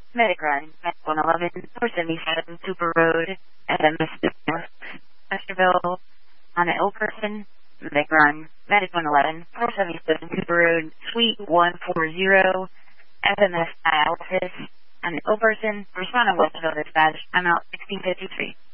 Medic Run, 111, 477 Cooper Road, SMS Westerville, on an ill person. Medic Run, Medic 111, 477 Cooper Road, Suite 140, SMS dialysis, on an ill person. Respond on Westerville Dispatch. I'm out 1653.